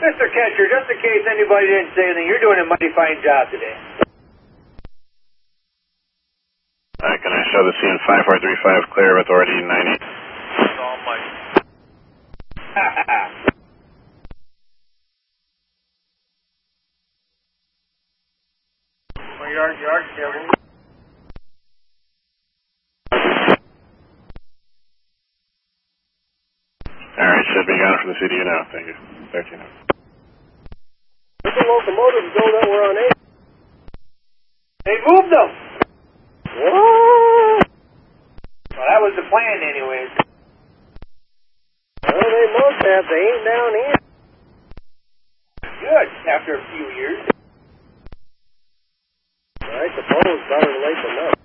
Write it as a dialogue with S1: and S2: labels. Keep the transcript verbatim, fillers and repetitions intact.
S1: Mister Catcher, just in case anybody didn't say anything, you're doing a mighty fine job today.
S2: All right, can I show the scene five four three five clear of authority ninety?
S3: That's all Mike.
S1: Yard, yard, Kevin.
S2: All right, should be gone from the C D U now. Thank you. thirteen.
S1: Where's the locomotives go that were on eight? They moved them. What? Well, that was the plan anyways. Well, they must have. They ain't down here. Good, after a few years. I suppose better late than never.